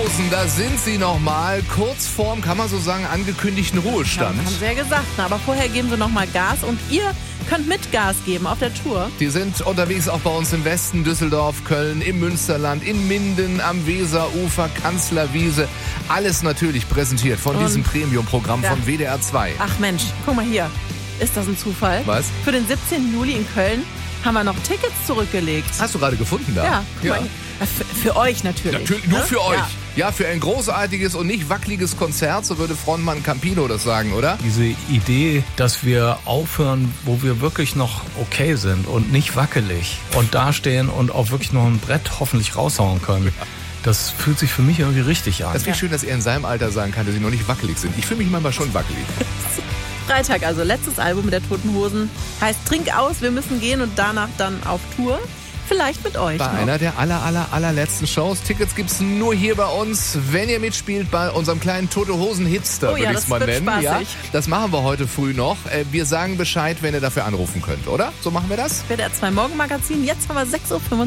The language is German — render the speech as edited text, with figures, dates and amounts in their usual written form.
Hosen, da sind sie nochmal. Kurz vorm, kann man so sagen, angekündigten Ruhestand. Ja, haben sie ja gesagt. Aber vorher geben sie nochmal Gas und ihr könnt mit Gas geben auf der Tour. Die sind unterwegs auch bei uns im Westen, Düsseldorf, Köln, im Münsterland, in Minden, am Weserufer, Kanzlerwiese. Alles natürlich präsentiert von diesem Premium-Programm von WDR 2. Ach Mensch, guck mal hier. Ist das ein Zufall? Was? Für den 17. Juli in Köln haben wir noch Tickets zurückgelegt. Hast du gerade gefunden da? Ja, guck mal hier. Für euch natürlich. Natürlich, nur für euch. Ja. Ja, für ein großartiges und nicht wackeliges Konzert, so würde Frontmann Campino das sagen, oder? Diese Idee, dass wir aufhören, wo wir wirklich noch okay sind und nicht wackelig und dastehen und auch wirklich noch ein Brett hoffentlich raushauen können. Das fühlt sich für mich irgendwie richtig an. Das finde ich schön, dass er in seinem Alter sagen kann, dass sie noch nicht wackelig sind. Ich fühle mich manchmal schon wackelig. Freitag, also letztes Album mit der Toten Hosen. Heißt Trink aus, wir müssen gehen und danach dann auf Tour. Vielleicht mit euch Bei noch. einer der allerletzten Shows. Tickets gibt's nur hier bei uns, wenn ihr mitspielt bei unserem kleinen Tote Hosen Hitster, würde ich es mal nennen. Ja, das machen wir heute früh noch. Wir sagen Bescheid, wenn ihr dafür anrufen könnt, oder? So machen wir das? WDR 2 Morgenmagazin, jetzt haben wir 6:25 Uhr.